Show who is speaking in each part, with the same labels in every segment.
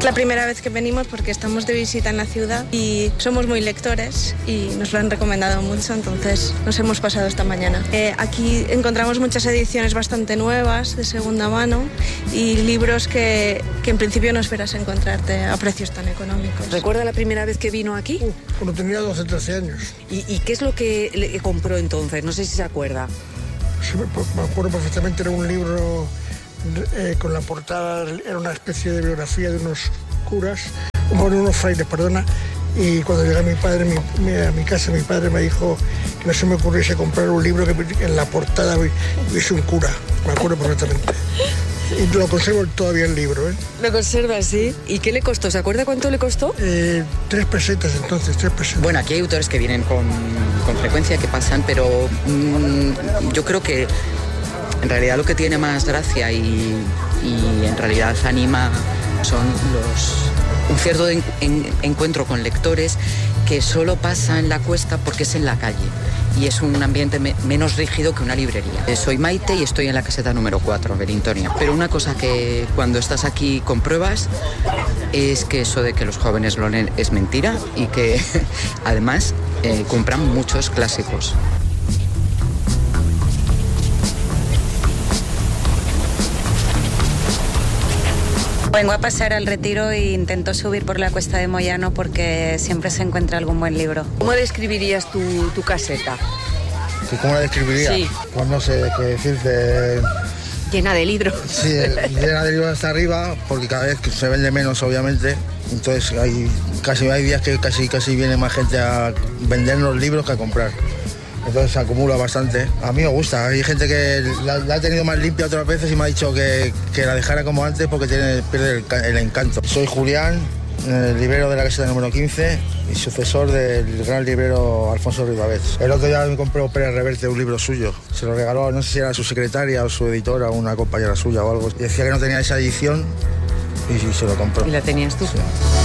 Speaker 1: Es la primera vez que venimos porque estamos de visita en la ciudad y somos muy lectores y nos lo han recomendado mucho, entonces nos hemos pasado esta mañana. Aquí encontramos muchas ediciones bastante nuevas, de segunda mano, y libros que en principio no esperas encontrarte a precios tan económicos.
Speaker 2: ¿Recuerda la primera vez que vino aquí?
Speaker 3: Cuando tenía 12, 13 años.
Speaker 2: ¿Y qué es lo que le compró entonces? No sé si se acuerda.
Speaker 3: Sí, me acuerdo perfectamente, era un libro con la portada, era una especie de biografía de unos curas, unos frailes, perdona, y cuando llegué a mi casa, mi padre me dijo que no se me ocurriese comprar un libro que en la portada hubiese un cura, me acuerdo perfectamente. Y lo conservo todavía el libro, ¿eh?
Speaker 2: ¿Lo conserva, sí? ¿Y qué le costó? ¿Se acuerda cuánto le costó?
Speaker 3: 3 pesetas entonces, 3 pesetas.
Speaker 2: Bueno, aquí hay autores que vienen con frecuencia, que pasan, pero yo creo que en realidad lo que tiene más gracia y en realidad anima son un cierto encuentro con lectores que solo pasa en la Cuesta porque es en la calle y es un ambiente menos rígido que una librería. Soy Maite y estoy en la caseta número 4, Berintonia. Pero una cosa que cuando estás aquí compruebas es que eso de que los jóvenes lo leen es mentira y que además compran muchos clásicos.
Speaker 4: Vengo a pasar al Retiro e intento subir por la Cuesta de Moyano porque siempre se encuentra algún buen libro.
Speaker 2: ¿Cómo describirías tu caseta?
Speaker 5: ¿Cómo la describiría?
Speaker 2: Sí.
Speaker 5: Pues no sé qué decirte.
Speaker 4: Llena de libros.
Speaker 5: Sí, llena de libros hasta arriba, porque cada vez se vende menos, obviamente. Entonces hay días que casi viene más gente a vender los libros que a comprar. Entonces se acumula bastante. A mí me gusta. Hay gente que la ha tenido más limpia otras veces y me ha dicho que la dejara como antes porque pierde el encanto. Soy Julián, librero de la caseta número 15 y sucesor del gran librero Alfonso Ribabets. El otro día me compró Pérez Reverte un libro suyo. Se lo regaló, no sé si era su secretaria o su editora o una compañera suya o algo. Y decía que no tenía esa edición y se lo compró.
Speaker 2: ¿Y la tenías tú?
Speaker 5: Sí.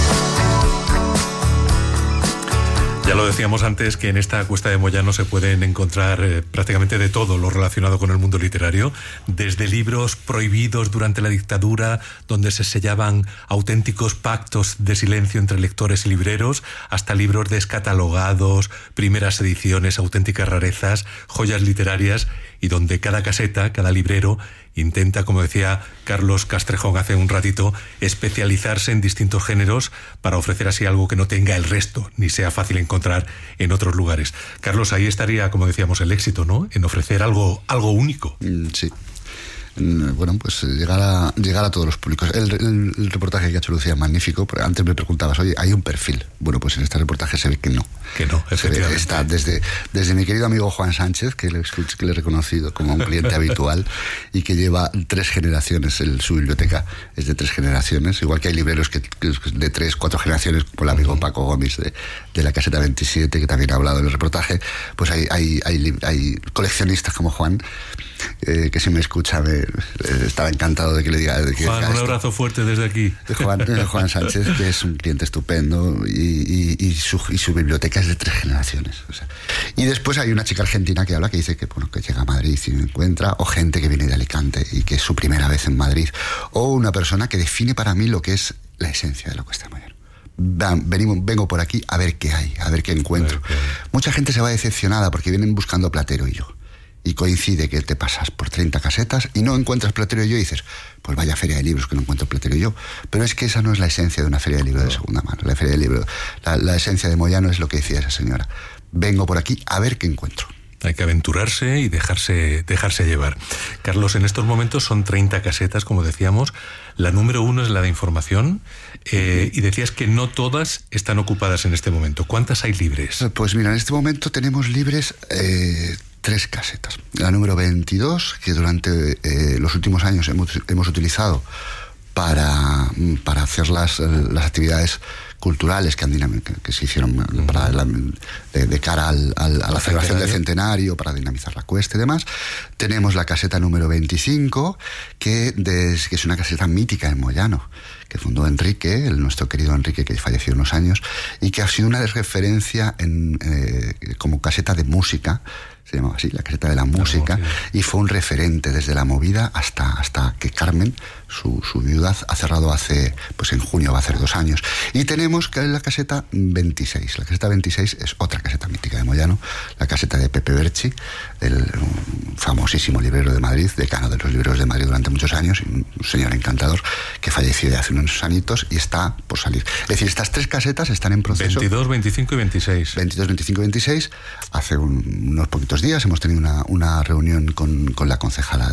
Speaker 6: Ya lo decíamos antes que en esta Cuesta de Moyano se pueden encontrar prácticamente de todo lo relacionado con el mundo literario, desde libros prohibidos durante la dictadura, donde se sellaban auténticos pactos de silencio entre lectores y libreros, hasta libros descatalogados, primeras ediciones, auténticas rarezas, joyas literarias, y donde cada caseta, cada librero, intenta, como decía Carlos Castrejón hace un ratito, especializarse en distintos géneros para ofrecer así algo que no tenga el resto, ni sea fácil encontrar en otros lugares. Carlos, ahí estaría, como decíamos, el éxito, ¿no? En ofrecer algo único.
Speaker 7: Sí. Bueno, pues llegar a todos los públicos. El reportaje que ha hecho Lucía es magnífico, porque antes me preguntabas, oye, ¿hay un perfil? Bueno, pues en este reportaje se ve que no.
Speaker 6: Que no, efectivamente.
Speaker 7: Está desde mi querido amigo Juan Sánchez, que le he reconocido como un cliente habitual y que lleva 3 generaciones, su biblioteca es de 3 generaciones, igual que hay libreros que de 3, 4 generaciones, como el amigo Paco Gómez de la caseta 27, que también ha hablado en el reportaje. Pues hay coleccionistas como Juan, que si me escucha estaba encantado de que le diga
Speaker 6: Juan, un abrazo fuerte desde aquí.
Speaker 7: Juan Sánchez, que es un cliente estupendo y su biblioteca es de 3 generaciones, o sea. Y después hay una chica argentina que habla, que dice que llega a Madrid y encuentra, o gente que viene de Alicante y que es su primera vez en Madrid, o una persona que define para mí lo que es la esencia de la Cuesta de Moyano. Vengo por aquí a ver qué hay, a ver qué encuentro. Mucha gente se va decepcionada porque vienen buscando Platero y yo. Y coincide que te pasas por 30 casetas y no encuentras Platero y yo y dices, pues vaya feria de libros que no encuentro Platero y yo. Pero es que esa no es la esencia de una feria de libros de segunda mano. La feria de libros, la esencia de Moyano es lo que decía esa señora. Vengo por aquí a ver qué encuentro.
Speaker 6: Hay que aventurarse y dejarse llevar. Carlos, en estos momentos son 30 casetas, como decíamos. La número 1 es la de información. Y decías que no todas están ocupadas en este momento. ¿Cuántas hay libres?
Speaker 7: Pues mira, en este momento tenemos libres 3 casetas. La número 22, que durante los últimos años hemos utilizado para hacer las actividades culturales que se hicieron de cara a la celebración del centenario, para dinamizar la Cuesta y demás. Tenemos la caseta número 25, que es una caseta mítica en Moyano, que fundó Enrique, nuestro querido Enrique, que falleció unos años, y que ha sido una referencia como caseta de música, se llamaba así, la caseta de la música, y fue un referente desde la movida hasta que Carmen, su viuda, ha cerrado pues en junio va a hacer 2 años. Y tenemos que la caseta 26. La caseta 26 es otra caseta mítica de Moyano, la caseta de Pepe Berchi, el famosísimo librero de Madrid, decano de los libreros de Madrid durante muchos años, un señor encantador que falleció de hace unos añitos y está por salir. Es decir, estas 3 casetas están en proceso.
Speaker 6: 22, 25 y 26.
Speaker 7: 22, 25 y 26. Hace unos poquitos días hemos tenido una reunión con la concejala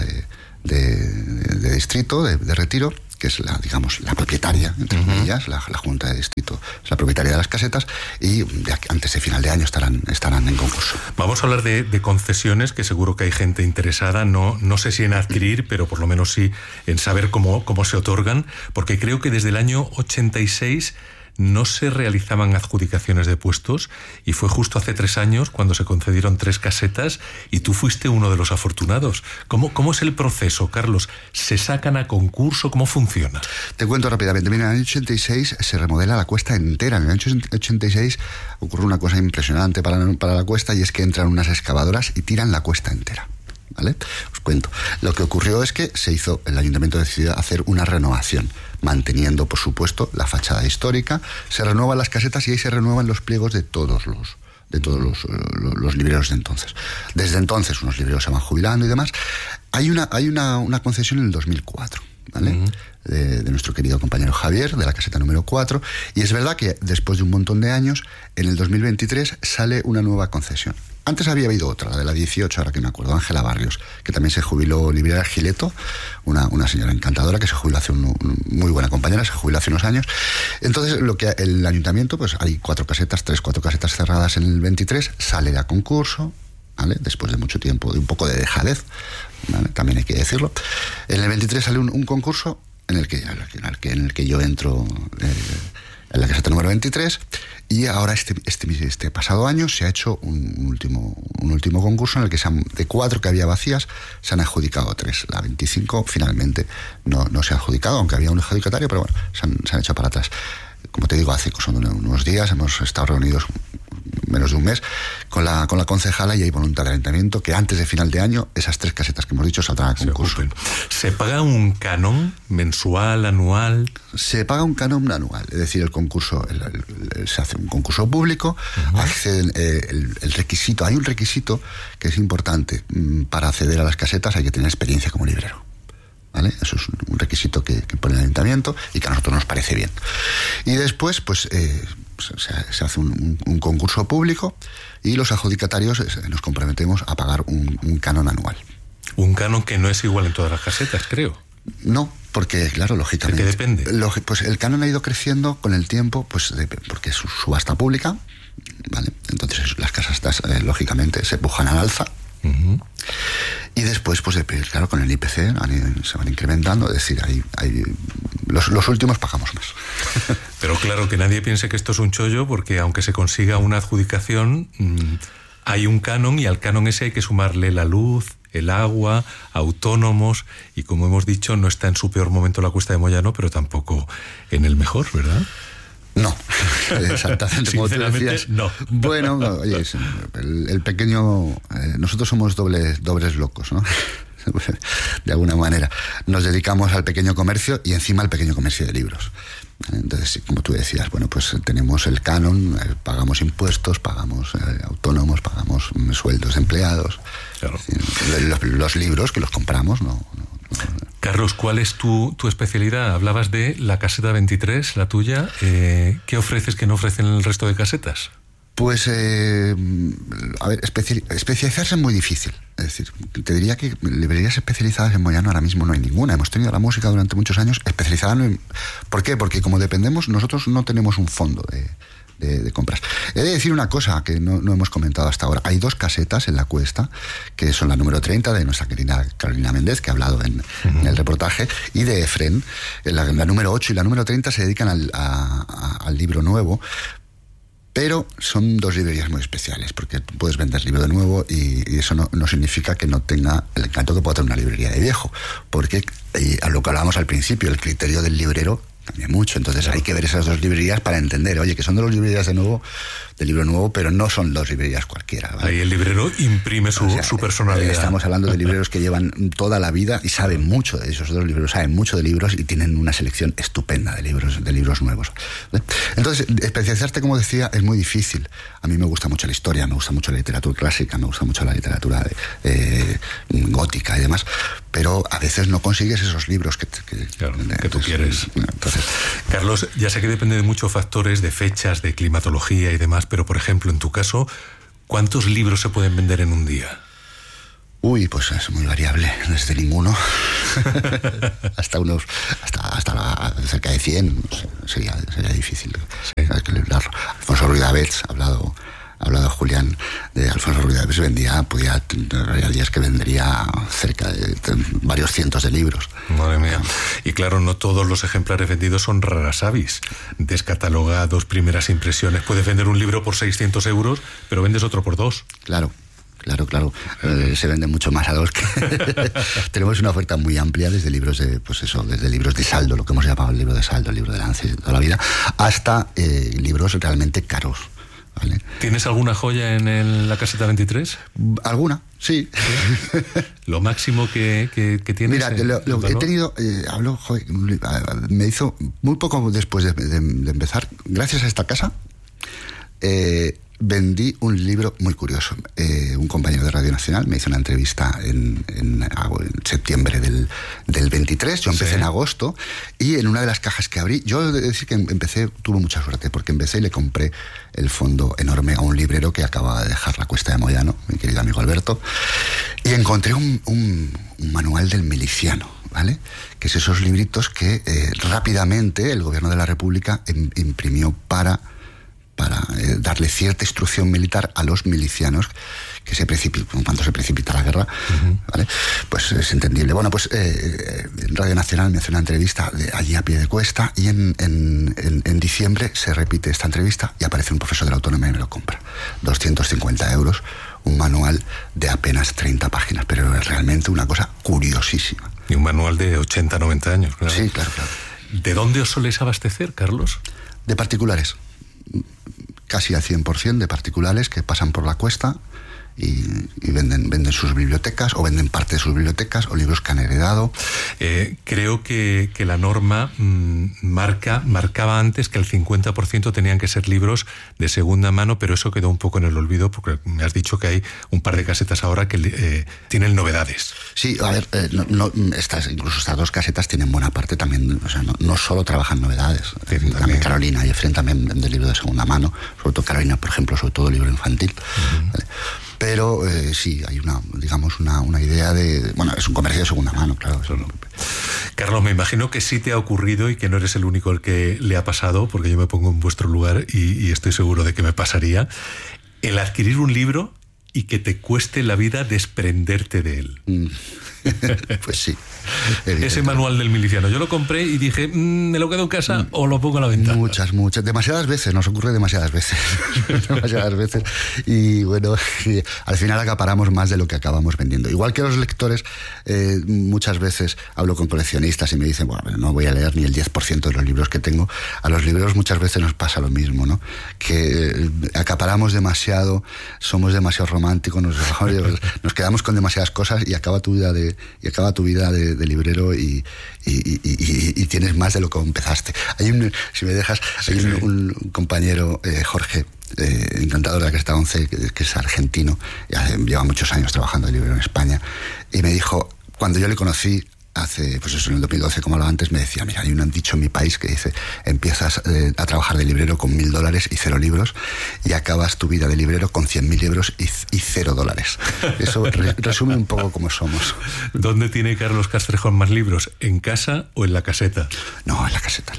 Speaker 7: de distrito, de Retiro, que es la propietaria, entre comillas, la Junta de Distrito es la propietaria de las casetas, y antes de final de año estarán en concurso.
Speaker 6: Vamos a hablar de concesiones, que seguro que hay gente interesada, no sé si en adquirir, pero por lo menos sí en saber cómo se otorgan, porque creo que desde el año 86 no se realizaban adjudicaciones de puestos, y fue justo hace 3 años cuando se concedieron 3 casetas y tú fuiste uno de los afortunados. ¿Cómo es el proceso, Carlos? ¿Se sacan a concurso? ¿Cómo funciona?
Speaker 7: Te cuento rápidamente. Mira, en el año 86 se remodela la cuesta entera. En el año 86 ocurre una cosa impresionante para la cuesta, y es que entran unas excavadoras y tiran la cuesta entera. ¿Vale? Os cuento. Lo que ocurrió es que el ayuntamiento decidió hacer una renovación, manteniendo, por supuesto, la fachada histórica. Se renuevan las casetas y ahí se renuevan los pliegos de todos los libreros de entonces. Desde entonces unos libreros se van jubilando y demás. Hay una concesión en el 2004, ¿vale? De nuestro querido compañero Javier, de la caseta número 4, y es verdad que después de un montón de años, en el 2023 sale una nueva concesión. Antes había habido otra, la de la 18, ahora que me acuerdo, Ángela Barrios, que también se jubiló, librera Gileto, una señora encantadora que se jubiló muy buena compañera, se jubiló hace unos años. Entonces, lo que el ayuntamiento, pues hay 4 casetas cerradas en el 23, sale a concurso, ¿vale? Después de mucho tiempo, de un poco de dejadez, ¿vale? También hay que decirlo. En el 23 sale un concurso en el que yo entro en la caseta número 23, y ahora este pasado año se ha hecho un último concurso en el que de 4 que había vacías se han adjudicado 3. La 25 finalmente no se ha adjudicado, aunque había un adjudicatario, pero bueno, se han hecho para atrás. Como te digo, hace unos días hemos estado reunidos, menos de un mes, con la concejala, y hay voluntad del ayuntamiento que antes de final de año esas 3 casetas que hemos dicho saldrán a concurso.
Speaker 6: ¿Se paga un canon mensual, anual?
Speaker 7: Se paga un canon anual, es decir, el concurso se hace un concurso público, acceden el requisito, hay un requisito que es importante para acceder a las casetas, hay que tener experiencia como librero. ¿Vale? Eso es un requisito que pone el ayuntamiento y que a nosotros nos parece bien. Y después, pues se hace un concurso público y los adjudicatarios nos comprometemos a pagar un canon anual.
Speaker 6: Un canon que no es igual en todas las casetas, creo.
Speaker 7: No, porque, claro, lógicamente...
Speaker 6: ¿De qué depende?
Speaker 7: Pues el canon ha ido creciendo con el tiempo, pues porque es subasta pública, ¿vale? Entonces las casetas, lógicamente, se pujan al alza. Y después, pues claro, con el IPC se van incrementando, es decir, los últimos pagamos más.
Speaker 6: Pero claro, que nadie piense que esto es un chollo, porque aunque se consiga una adjudicación, hay un canon, y al canon ese hay que sumarle la luz, el agua, autónomos, y como hemos dicho, no está en su peor momento la cuesta de Moyano, pero tampoco en el mejor, ¿verdad?
Speaker 7: No, exactamente.
Speaker 6: Sinceramente, no.
Speaker 7: Bueno, oye, el pequeño... nosotros somos dobles locos, ¿no? De alguna manera. Nos dedicamos al pequeño comercio y encima al pequeño comercio de libros. Entonces, como tú decías, bueno, pues tenemos el canon, pagamos impuestos, pagamos autónomos, pagamos sueldos de empleados.
Speaker 6: Claro.
Speaker 7: Los libros que los compramos, no.
Speaker 6: Carlos, ¿cuál es tu especialidad? Hablabas de la caseta 23, la tuya. ¿Qué ofreces que no ofrecen el resto de casetas?
Speaker 7: Pues, a ver, especializarse es muy difícil. Es decir, te diría que librerías especializadas en Moyano ahora mismo no hay ninguna. Hemos tenido la música durante muchos años especializada. ¿Por qué? Porque como dependemos, nosotros no tenemos un fondo de compras. He de decir una cosa que no hemos comentado hasta ahora. Hay 2 casetas en la cuesta, que son la número 30 de nuestra querida Carolina Méndez, que ha hablado en el reportaje, y de Efren. La número 8 y la número 30 se dedican al libro nuevo, pero son 2 librerías muy especiales, porque tú puedes vender libro de nuevo y eso no significa que no tenga el encanto que pueda tener una librería de viejo, porque a lo que hablábamos al principio, el criterio del librero cambia mucho. Entonces hay que ver esas 2 librerías para entender, oye, que son 2 librerías de nuevo, de libro nuevo, pero no son 2 librerías cualquiera, ¿vale?
Speaker 6: Ahí el librero imprime su personalidad.
Speaker 7: Estamos hablando de libreros que llevan toda la vida y saben mucho, esos 2 libreros saben mucho de libros y tienen una selección estupenda de libros nuevos. Entonces, especializarte, como decía, es muy difícil. A mí me gusta mucho la historia, me gusta mucho la literatura clásica, me gusta mucho la literatura gótica y demás, pero a veces no consigues esos libros que
Speaker 6: tú quieres.
Speaker 7: Entonces,
Speaker 6: Carlos, ya sé que depende de muchos factores, de fechas, de climatología y demás, pero por ejemplo, en tu caso, ¿cuántos libros se pueden vender en un día?
Speaker 7: Uy, pues es muy variable, desde ninguno hasta cerca de 100, no sé, sería difícil calcularlo. Alfonso Ruiz de Abets, ha hablado Julián de Alfonso Ruiz de Abets, había días que vendería cerca de varios cientos de libros.
Speaker 6: Madre mía. Y claro, no todos los ejemplares vendidos son raras avis. Descatalogados, primeras impresiones. Puedes vender un libro por 600 euros, pero vendes otro por 2.
Speaker 7: Claro. Se venden mucho más a 2 que... Tenemos una oferta muy amplia desde libros desde libros de saldo, lo que hemos llamado el libro de saldo, el libro de lance de toda la vida, hasta libros realmente caros, ¿vale?
Speaker 6: ¿Tienes alguna joya en la caseta 23?
Speaker 7: ¿Alguna? Sí.
Speaker 6: ¿Lo máximo que tienes?
Speaker 7: Mira, lo he tenido, me hizo muy poco después de empezar, gracias a esta casa, vendí un libro muy curioso. Un compañero de Radio Nacional me hizo una entrevista en septiembre del 23, yo empecé en agosto, y en una de las cajas que abrí, yo he de decir que tuve mucha suerte, porque empecé y le compré el fondo enorme a un librero que acababa de dejar la Cuesta de Moyano, mi querido amigo Alberto, y encontré un manual del miliciano, ¿vale? Que es esos libritos que rápidamente el gobierno de la República imprimió para darle cierta instrucción militar a los milicianos que cuando se precipita la guerra, ¿vale? Pues es entendible. Bueno, pues Radio Nacional me hace una entrevista allí a pie de cuesta, y en diciembre se repite esta entrevista y aparece un profesor de la Autónoma y me lo compra. 250 euros, un manual de apenas 30 páginas, pero es realmente una cosa curiosísima.
Speaker 6: Y un manual de 80, 90 años, claro.
Speaker 7: Sí, claro.
Speaker 6: ¿De dónde os soléis abastecer, Carlos?
Speaker 7: De particulares. Casi al 100% de particulares que pasan por la cuesta y venden sus bibliotecas, o venden parte de sus bibliotecas, o libros que han heredado.
Speaker 6: Creo que la norma marcaba antes que el 50% tenían que ser libros de segunda mano, pero eso quedó un poco en el olvido, porque me has dicho que hay un par de casetas ahora que tienen novedades.
Speaker 7: Sí, a ver, incluso estas 2 casetas tienen buena parte también, o sea, no solo trabajan novedades. También Carolina y Efren también venden libros de segunda mano, sobre todo Carolina, por ejemplo, sobre todo libro infantil. ¿Vale? Pero sí, hay una idea de... Bueno, es un comercio de segunda mano, claro.
Speaker 6: Carlos, me imagino que sí te ha ocurrido y que no eres el único al que le ha pasado, porque yo me pongo en vuestro lugar y estoy seguro de que me pasaría, el adquirir un libro y que te cueste la vida desprenderte de él.
Speaker 7: Pues sí.
Speaker 6: Ese manual del miliciano. Yo lo compré y dije, ¿me lo quedo en casa o lo pongo a la venta?
Speaker 7: Muchas. Demasiadas veces. Nos ocurre demasiadas veces. Demasiadas veces. Y bueno, al final acaparamos más de lo que acabamos vendiendo. Igual que los lectores, muchas veces hablo con coleccionistas y me dicen, bueno, no voy a leer ni el 10% de los libros que tengo. A los libreros muchas veces nos pasa lo mismo, ¿no? Que acaparamos demasiado, somos demasiado románticos, nos quedamos con demasiadas cosas y acaba tu vida de de librero y tienes más de lo que empezaste. Si me dejas, hay un compañero, Jorge, encantador de la Caseta 11, que es argentino, lleva muchos años trabajando de librero en España, y me dijo, cuando yo le conocí, en el 2012, como hablaba antes, me decía, mira, hay un dicho en mi país que dice, empiezas a trabajar de librero con $1.000 y 0 libros, y acabas tu vida de librero con 100.000 libros y $0. Eso resume un poco cómo somos.
Speaker 6: ¿Dónde tiene Carlos Castrejón más libros? ¿En casa o en la caseta?
Speaker 7: No, en la caseta.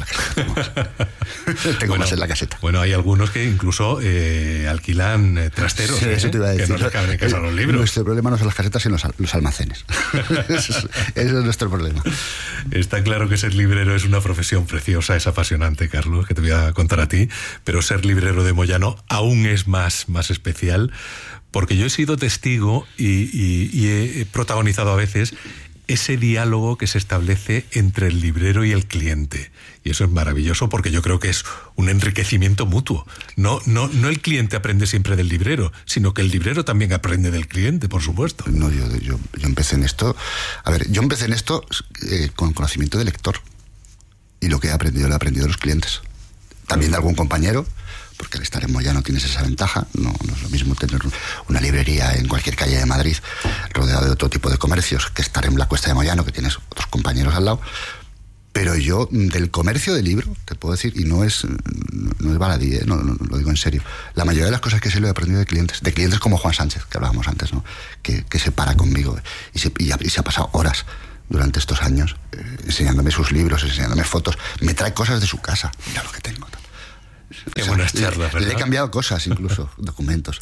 Speaker 7: Tengo más en la caseta.
Speaker 6: Bueno, hay algunos que incluso alquilan trasteros,
Speaker 7: sí, eso te iba a decir.
Speaker 6: Que no se acaben en casa los libros.
Speaker 7: Nuestro problema no son las casetas, sino los almacenes. Eso es nuestro problema.
Speaker 6: Está claro que ser librero es una profesión preciosa, es apasionante, Carlos, que te voy a contar a ti, pero ser librero de Moyano aún es más especial, porque yo he sido testigo y he protagonizado a veces ese diálogo que se establece entre el librero y el cliente. Y eso es maravilloso porque yo creo que es un enriquecimiento mutuo. No el cliente aprende siempre del librero, sino que el librero también aprende del cliente, por supuesto.
Speaker 7: No, yo empecé en esto... A ver, yo empecé en esto con conocimiento de lector. Y lo que he aprendido, lo he aprendido de los clientes. También de algún compañero, porque al estar en Moyano tienes esa ventaja. No es lo mismo tener una librería en cualquier calle de Madrid rodeado de otro tipo de comercios que estar en la Cuesta de Moyano, que tienes otros compañeros al lado. Pero yo, del comercio de libro, te puedo decir, y no es baladí, no, lo digo en serio, la mayoría de las cosas que sé lo he aprendido de clientes como Juan Sánchez, que hablábamos antes, ¿no? Que se para conmigo y se ha pasado horas durante estos años enseñándome sus libros, enseñándome fotos, me trae cosas de su casa, mira lo que tengo.
Speaker 6: Qué buenas charlas, ¿verdad?
Speaker 7: Le he cambiado cosas, incluso, documentos.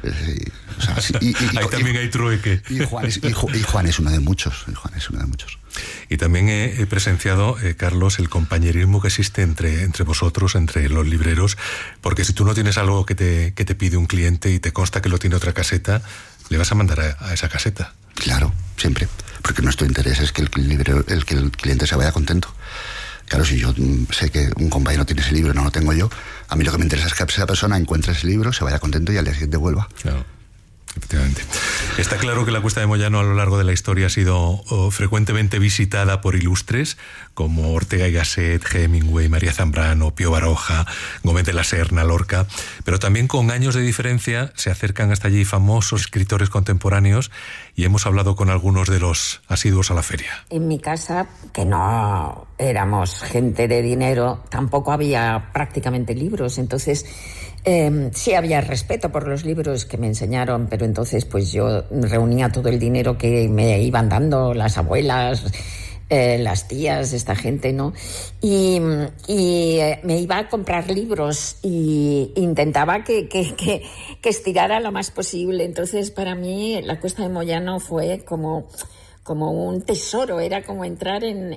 Speaker 6: Ahí también hay trueque.
Speaker 7: Y Juan es uno de muchos.
Speaker 6: Y también he presenciado, Carlos, el compañerismo que existe entre vosotros, entre los libreros, porque si tú no tienes algo que te pide un cliente y te consta que lo tiene otra caseta, le vas a mandar a esa caseta.
Speaker 7: Claro, siempre. Porque nuestro interés es que el cliente se vaya contento. Claro, si yo sé que un compañero tiene ese libro y no lo tengo yo, a mí lo que me interesa es que esa persona encuentre ese libro, se vaya contento y al día siguiente vuelva.
Speaker 6: Claro, efectivamente. Está claro que la Cuesta de Moyano a lo largo de la historia ha sido frecuentemente visitada por ilustres como Ortega y Gasset, Hemingway, María Zambrano, Pío Baroja, Gómez de la Serna, Lorca, pero también con años de diferencia se acercan hasta allí famosos escritores contemporáneos y hemos hablado con algunos de los asiduos a la feria.
Speaker 8: En mi casa, que no éramos gente de dinero, tampoco había prácticamente libros, entonces sí había respeto por los libros que me enseñaron, pero entonces pues yo reunía todo el dinero que me iban dando las abuelas, las tías, esta gente, ¿no? Y me iba a comprar libros y intentaba que estirara lo más posible. Entonces, para mí, la Cuesta de Moyano fue como un tesoro, era como entrar en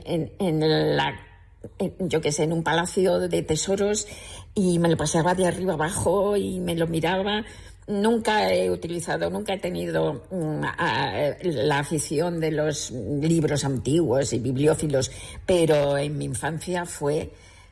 Speaker 8: un palacio de tesoros y me lo paseaba de arriba abajo y me lo miraba. Nunca he tenido la afición de los libros antiguos y bibliófilos, pero en mi infancia fue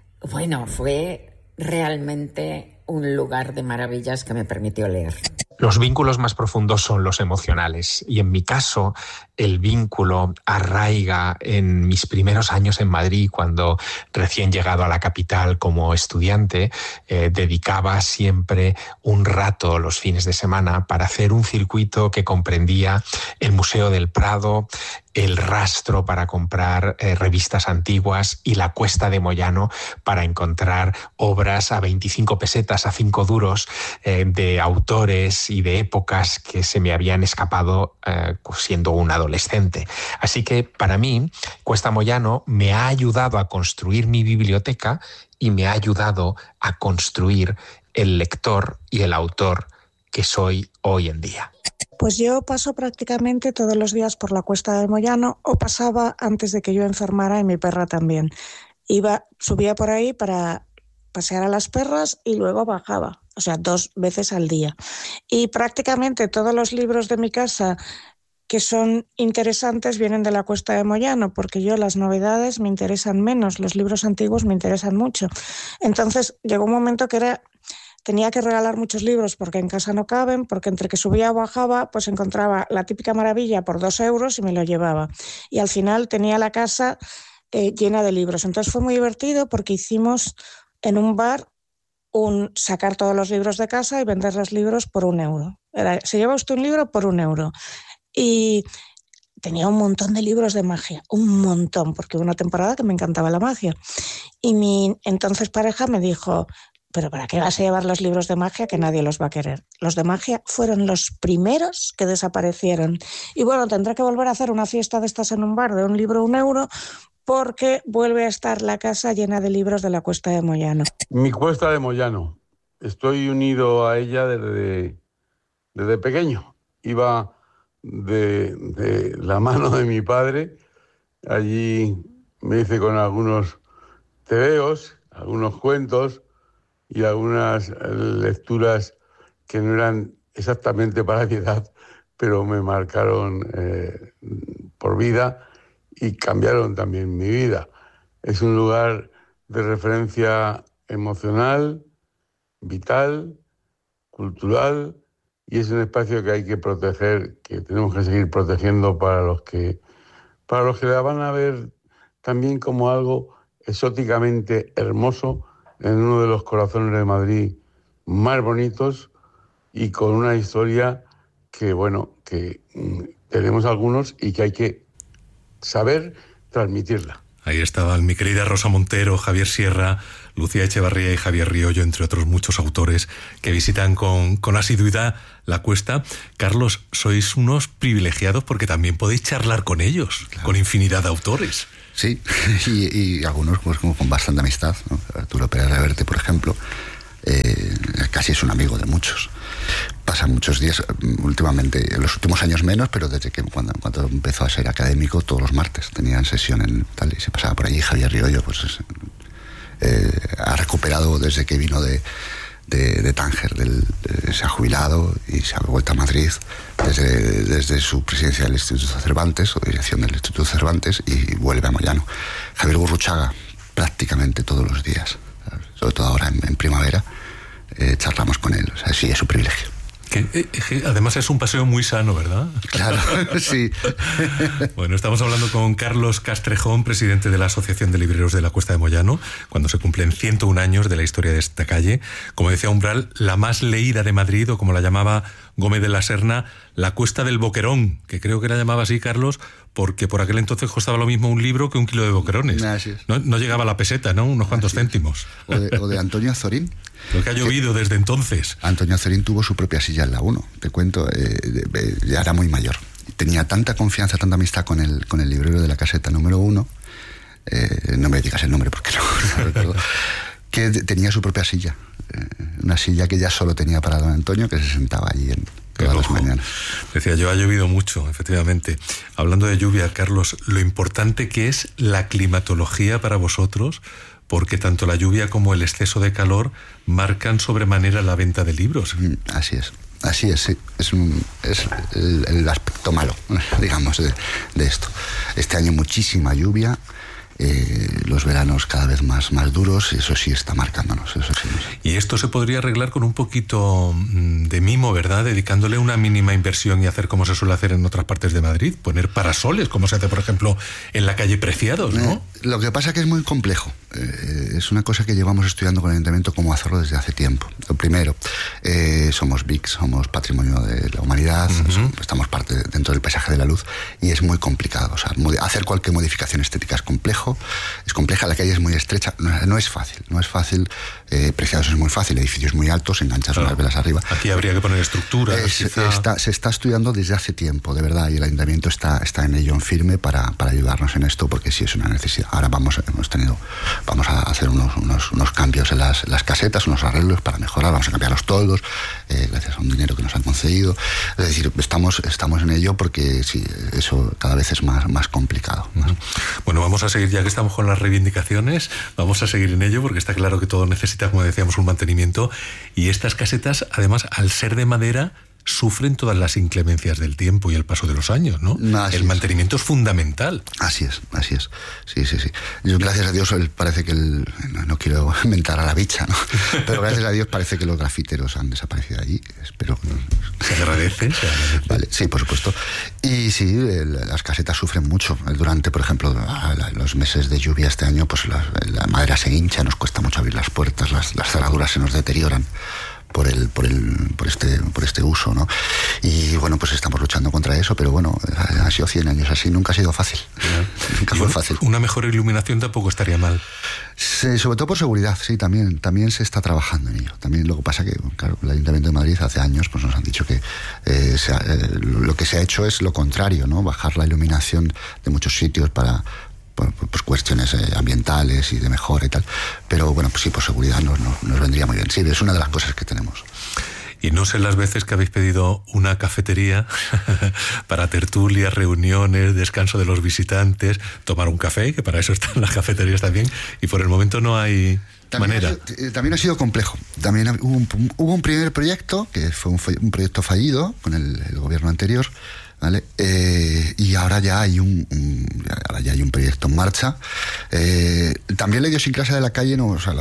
Speaker 8: realmente un lugar de maravillas que me permitió leer.
Speaker 9: Los vínculos más profundos son los emocionales y en mi caso el vínculo arraiga en mis primeros años en Madrid, cuando recién llegado a la capital como estudiante dedicaba siempre un rato los fines de semana para hacer un circuito que comprendía el Museo del Prado, el Rastro para comprar revistas antiguas y la Cuesta de Moyano para encontrar obras a 25 pesetas, a 5 duros, de autores y de épocas que se me habían escapado siendo un adolescente. Así que para mí, Cuesta Moyano me ha ayudado a construir mi biblioteca y me ha ayudado a construir el lector y el autor que soy hoy en día.
Speaker 10: Pues yo paso prácticamente todos los días por la Cuesta de Moyano, o pasaba antes de que yo enfermara y mi perra también. Subía por ahí para pasear a las perras y luego bajaba, o sea, 2 veces al día. Y prácticamente todos los libros de mi casa que son interesantes vienen de la Cuesta de Moyano, porque yo las novedades me interesan menos, los libros antiguos me interesan mucho. Entonces llegó un momento que tenía que regalar muchos libros porque en casa no caben, porque entre que subía o bajaba, pues encontraba La Típica Maravilla por 2 euros y me lo llevaba. Y al final tenía la casa llena de libros. Entonces fue muy divertido porque hicimos en un bar sacar todos los libros de casa y vender los libros por 1 euro. Se lleva usted un libro por 1 euro. Y tenía un montón de libros de magia, un montón, porque hubo una temporada que me encantaba la magia. Y mi entonces pareja me dijo: ¿pero para qué vas a llevar los libros de magia, que nadie los va a querer? Los de magia fueron los primeros que desaparecieron. Y bueno, tendré que volver a hacer una fiesta de estas en un bar de un libro 1 euro, porque vuelve a estar la casa llena de libros de la Cuesta de Moyano.
Speaker 11: Mi Cuesta de Moyano. Estoy unido a ella desde pequeño. Iba de la mano de mi padre. Allí me hice con algunos tebeos, algunos cuentos y algunas lecturas que no eran exactamente para mi edad, pero me marcaron por vida y cambiaron también mi vida. Es un lugar de referencia emocional, vital, cultural, y es un espacio que hay que proteger, que tenemos que seguir protegiendo para los que la van a ver también como algo exóticamente hermoso en uno de los corazones de Madrid más bonitos y con una historia que tenemos algunos y que hay que saber transmitirla.
Speaker 6: Ahí estaban mi querida Rosa Montero, Javier Sierra, Lucía Echevarría y Javier Riollo, entre otros muchos autores que visitan con asiduidad la cuesta. Carlos, sois unos privilegiados porque también podéis charlar con ellos, claro, con infinidad de autores.
Speaker 7: Sí, y algunos pues con bastante amistad, ¿no? Arturo Pérez Reverte, por ejemplo, casi es un amigo de muchos. Pasan muchos días, últimamente, en los últimos años menos, pero desde que cuando empezó a ser académico, todos los martes tenían sesión en tal y se pasaba por allí. Javier Riollo pues ha recuperado desde que vino de Tánger, se ha jubilado y se ha vuelto a Madrid desde su presidencia del Instituto Cervantes o dirección del Instituto Cervantes, y vuelve a Moyano. Javier Gurruchaga prácticamente todos los días, sobre todo ahora en primavera, charlamos con él. O sea, sí, es un privilegio.
Speaker 6: Que además es un paseo muy sano, ¿verdad?
Speaker 7: Claro, sí.
Speaker 6: Bueno, estamos hablando con Carlos Castrejón, presidente de la Asociación de Libreros de la Cuesta de Moyano, cuando se cumplen 101 años de la historia de esta calle. Como decía Umbral, la más leída de Madrid, o como la llamaba Gómez de la Serna, la Cuesta del Boquerón, que creo que la llamaba así, Carlos, porque por aquel entonces costaba lo mismo un libro que un kilo de boquerones.
Speaker 7: Así es.
Speaker 6: No llegaba a la peseta, ¿no? Unos cuantos céntimos.
Speaker 7: O de Antonio Azorín.
Speaker 6: Lo que ha llovido desde entonces.
Speaker 7: Antonio Azorín tuvo su propia silla en la 1, te cuento, ya era muy mayor. Tenía tanta confianza, tanta amistad con el librero de la caseta número 1, no me digas el nombre porque no recuerdo, que tenía su propia silla, una silla que ya solo tenía para don Antonio, que se sentaba allí todas las mañanas.
Speaker 6: Decía yo, ha llovido mucho, efectivamente. Hablando de lluvia, Carlos, lo importante que es la climatología para vosotros, porque tanto la lluvia como el exceso de calor marcan sobremanera la venta de libros.
Speaker 7: Así es, sí. Es el aspecto malo, digamos, de esto. Este año muchísima lluvia, los veranos cada vez más duros, y eso sí está marcándonos, eso sí.
Speaker 6: Y esto se podría arreglar con un poquito de mimo, ¿verdad? Dedicándole una mínima inversión y hacer como se suele hacer en otras partes de Madrid, poner parasoles, como se hace, por ejemplo, en la calle Preciados, ¿no?
Speaker 7: Lo que pasa es que es muy complejo. Es una cosa que llevamos estudiando con el Ayuntamiento cómo hacerlo desde hace tiempo. Lo primero, somos BIC, somos Patrimonio de la Humanidad, estamos parte dentro del paisaje de la luz, y es muy complicado. O sea, hacer cualquier modificación estética es complejo, es compleja, la calle es muy estrecha, no es fácil. Preciados es muy fácil, edificios muy altos, enganchas unas velas arriba.
Speaker 6: Aquí habría que poner estructuras.
Speaker 7: Se está estudiando desde hace tiempo, de verdad, y el Ayuntamiento está en ello, en firme, para ayudarnos en esto, porque sí es una necesidad. Ahora vamos a hacer unos cambios en las casetas, unos arreglos para mejorar, vamos a cambiar los toldos, gracias a un dinero que nos han concedido. Es decir, estamos en ello, porque sí, eso cada vez es más complicado.
Speaker 6: Bueno, vamos a seguir, ya que estamos con las reivindicaciones, vamos a seguir en ello, porque está claro que todo necesita, como decíamos, un mantenimiento, y estas casetas, además, al ser de madera, sufren todas las inclemencias del tiempo y el paso de los años, ¿no? El mantenimiento es fundamental.
Speaker 7: Así es. Sí. Yo, gracias a Dios, parece que no quiero inventar a la bicha, ¿no? Pero gracias a Dios parece que los grafiteros han desaparecido allí. Espero que
Speaker 6: se agradece.
Speaker 7: Vale, sí, por supuesto. Y sí, las casetas sufren mucho. Durante, por ejemplo, los meses de lluvia este año, pues la madera se hincha, nos cuesta mucho abrir las puertas, las cerraduras se nos deterioran por este uso, ¿no? Y bueno, pues estamos luchando contra eso, pero bueno, ha sido 100 años así, nunca ha sido fácil. Nunca fue fácil.
Speaker 6: Una mejor iluminación tampoco estaría mal.
Speaker 7: Sí, sobre todo por seguridad, sí, también se está trabajando en ello. También lo que pasa que, claro, el Ayuntamiento de Madrid hace años pues nos han dicho que lo que se ha hecho es lo contrario, ¿no? Bajar la iluminación de muchos sitios para pues cuestiones ambientales y de mejora y tal, pero bueno, pues sí, por seguridad nos vendría muy bien. Sí, es una de las cosas que tenemos.
Speaker 6: Y no sé las veces que habéis pedido una cafetería para tertulias, reuniones, descanso de los visitantes, tomar un café, que para eso están las cafeterías también, y por el momento no hay manera.
Speaker 7: También ha sido complejo. También hubo un primer proyecto, que fue un proyecto fallido con el gobierno anterior, ¿vale? Y ahora ya hay un proyecto en marcha. También la idiosincrasia de la calle, no, o sea,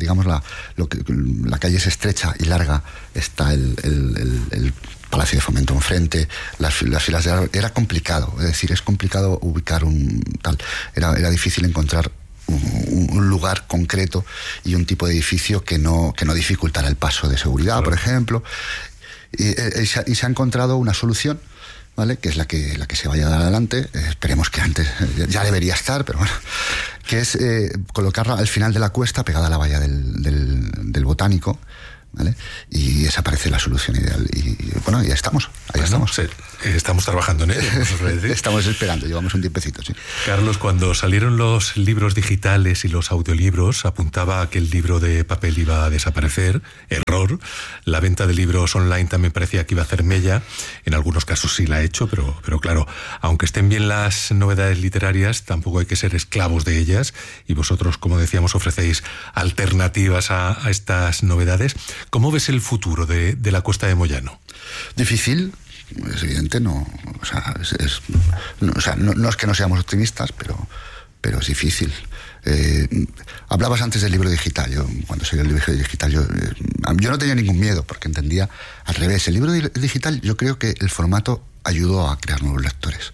Speaker 7: la calle es estrecha y larga. Está el Palacio de Fomento enfrente, las filas de árboles. Era complicado, es decir, es complicado ubicar era difícil encontrar un lugar concreto y un tipo de edificio que no dificultara el paso de seguridad, por ejemplo. Y se ha encontrado una solución, ¿vale? Que es la que se vaya a dar adelante. Esperemos que antes, ya debería estar, pero bueno, que es colocarla al final de la cuesta, pegada a la valla del Botánico, ¿vale? Y desaparece la solución ideal. Y bueno, ya estamos, estamos.
Speaker 6: Sí, estamos trabajando en ello.
Speaker 7: Estamos esperando, llevamos un tiempecito, sí.
Speaker 6: Carlos, cuando salieron los libros digitales y los audiolibros, apuntaba a que el libro de papel iba a desaparecer. Error. La venta de libros online también parecía que iba a hacer mella. En algunos casos sí la ha hecho, pero claro, aunque estén bien las novedades literarias, tampoco hay que ser esclavos de ellas. Y vosotros, como decíamos, ofrecéis alternativas a estas novedades. ¿Cómo ves el futuro de la Cuesta de Moyano?
Speaker 7: Difícil, es evidente, no es que no seamos optimistas, pero es difícil. Hablabas antes del libro digital. Cuando salió el libro digital, yo no tenía ningún miedo, porque entendía al revés. El libro digital, yo creo que el formato ayudó a crear nuevos lectores.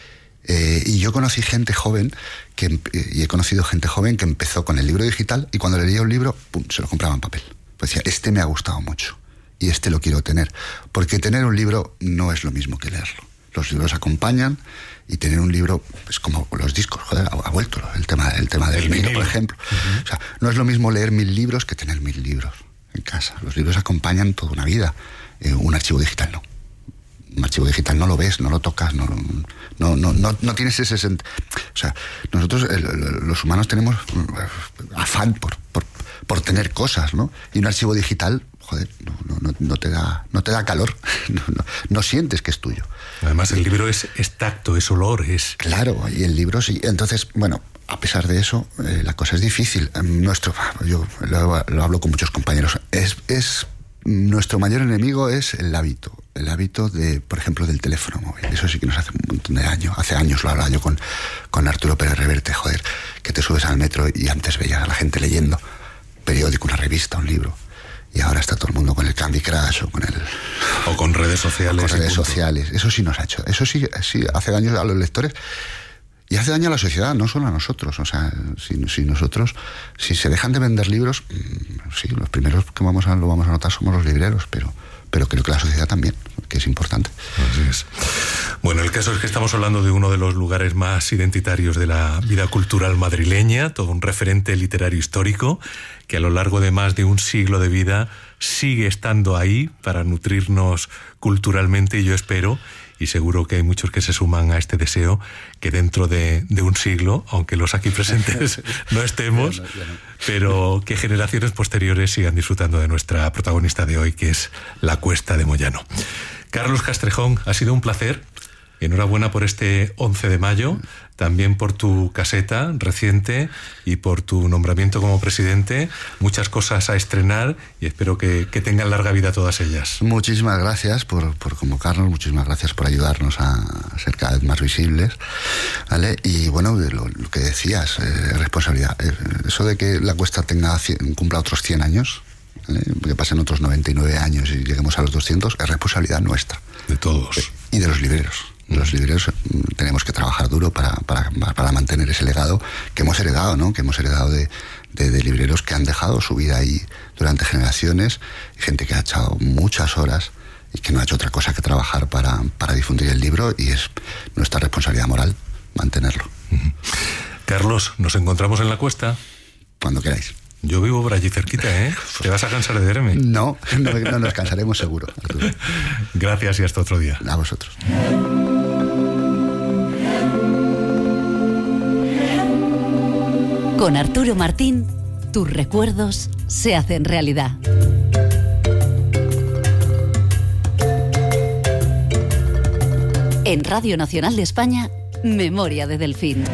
Speaker 7: Y yo conocí gente joven y he conocido gente joven que empezó con el libro digital y cuando leía un libro, ¡pum!, se lo compraba en papel. Pues decía, este me ha gustado mucho y este lo quiero tener. Porque tener un libro no es lo mismo que leerlo. Los libros acompañan y tener un libro es como los discos. Joder, ha vuelto el tema del vinilo, por ejemplo. Uh-huh. O sea, no es lo mismo leer 1000 libros que tener 1000 libros en casa. Los libros acompañan toda una vida. Un archivo digital no. Un archivo digital no lo ves, no lo tocas, no tienes ese o sea, nosotros los humanos tenemos afán por tener cosas, ¿no? Y un archivo digital, joder, no te da calor, no sientes que es tuyo.
Speaker 6: Además el libro es tacto, es olor, es...
Speaker 7: Claro, y el libro sí. Entonces, bueno, a pesar de eso, la cosa es difícil. Yo lo hablo con muchos compañeros. Nuestro mayor enemigo es el hábito de, por ejemplo, del teléfono móvil. Eso sí que nos hace un montón de años. Hace años lo hablaba yo con Arturo Pérez Reverte, joder, que te subes al metro y antes veías a la gente leyendo periódico, una revista, un libro. Y ahora está todo el mundo con el Candy Crush
Speaker 6: o con redes sociales.
Speaker 7: Con redes sociales. Eso sí nos ha hecho. Eso sí hace daño a los lectores. Y hace daño a la sociedad, no solo a nosotros. O sea, si se dejan de vender libros, sí, los primeros que lo vamos a notar somos los libreros, pero creo que la sociedad también, que es importante.
Speaker 6: Así es. Bueno, el caso es que estamos hablando de uno de los lugares más identitarios de la vida cultural madrileña, todo un referente literario histórico, que a lo largo de más de un siglo de vida sigue estando ahí para nutrirnos culturalmente, y yo espero, y seguro que hay muchos que se suman a este deseo, que dentro de un siglo, aunque los aquí presentes no estemos, pero que generaciones posteriores sigan disfrutando de nuestra protagonista de hoy, que es la Cuesta de Moyano. Carlos Castrejón, ha sido un placer. Enhorabuena por este 11 de mayo, también por tu caseta reciente y por tu nombramiento como presidente. Muchas cosas a estrenar y espero que tengan larga vida todas ellas.
Speaker 7: Muchísimas gracias por convocarnos, muchísimas gracias por ayudarnos a ser cada vez más visibles, ¿vale? Y bueno, lo que decías, responsabilidad. Eso de que la Cuesta cumpla otros 100 años, ¿vale?, que pasen otros 99 años y lleguemos a los 200, es responsabilidad nuestra.
Speaker 6: De todos.
Speaker 7: Y de los libreros. Los libreros tenemos que trabajar duro para mantener ese legado que hemos heredado, ¿no? Que hemos heredado de libreros que han dejado su vida ahí durante generaciones, y gente que ha echado muchas horas y que no ha hecho otra cosa que trabajar para difundir el libro, y es nuestra responsabilidad moral mantenerlo.
Speaker 6: Carlos, ¿nos encontramos en la Cuesta?
Speaker 7: Cuando queráis.
Speaker 6: Yo vivo por allí cerquita, ¿eh? ¿Te vas a cansar de verme?
Speaker 7: No nos cansaremos seguro, Arturo.
Speaker 6: Gracias y hasta otro día.
Speaker 7: A vosotros.
Speaker 12: Con Arturo Martín, tus recuerdos se hacen realidad. En Radio Nacional de España, Memoria de Delfín.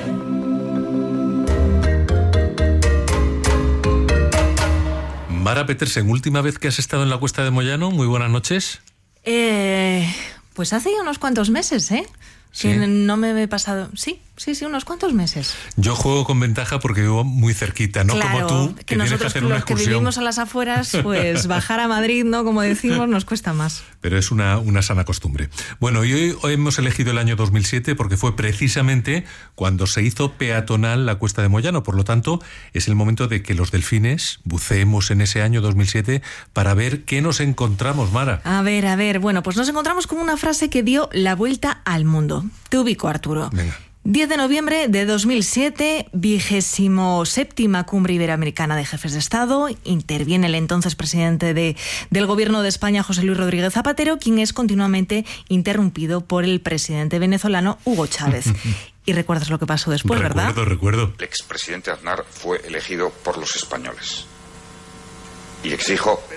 Speaker 6: Mara Petersen, última vez que has estado en la Cuesta de Moyano, muy buenas noches.
Speaker 13: Pues hace ya unos cuantos meses, ¿eh?
Speaker 6: ¿Sí?
Speaker 13: Que no me he pasado... Sí, unos cuantos meses.
Speaker 6: Yo juego con ventaja porque vivo muy cerquita, no
Speaker 13: claro,
Speaker 6: como tú, que tienes que
Speaker 13: nosotros
Speaker 6: hacer una
Speaker 13: los que
Speaker 6: excursión.
Speaker 13: vivimos a las afueras, pues bajar a Madrid, ¿no? Como decimos, nos cuesta más.
Speaker 6: Pero es una sana costumbre. Bueno, y hoy hemos elegido el año 2007 porque fue precisamente cuando se hizo peatonal la Cuesta de Moyano. Por lo tanto, es el momento de que los delfines buceemos en ese año 2007 para ver qué nos encontramos, Mara.
Speaker 13: A ver. Bueno, pues nos encontramos con una frase que dio la vuelta al mundo. Te ubico, Arturo.
Speaker 6: Venga.
Speaker 13: 10 de noviembre de 2007, 27ª Cumbre Iberoamericana de Jefes de Estado. Interviene el entonces presidente del Gobierno de España, José Luis Rodríguez Zapatero, quien es continuamente interrumpido por el presidente venezolano Hugo Chávez. Y recuerdas lo que pasó después, ¿verdad?
Speaker 6: Recuerdo.
Speaker 14: El expresidente Aznar fue elegido por los españoles. Y exijo